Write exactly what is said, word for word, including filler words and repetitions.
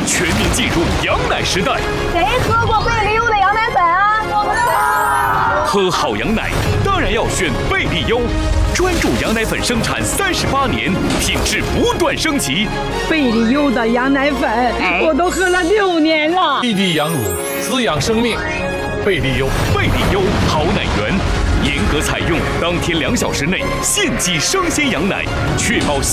全面进入羊奶时代。 谁喝过贝利优的羊奶粉啊？我们喝好羊奶当然要选贝利优，专注羊奶粉生产三十八年，品质不断升级。 贝利优的羊奶粉，我都喝了六年了。 滴滴羊乳，滋养生命。贝利优， 贝利优好奶源，严格采用当天两小时内现挤生鲜羊奶，确保。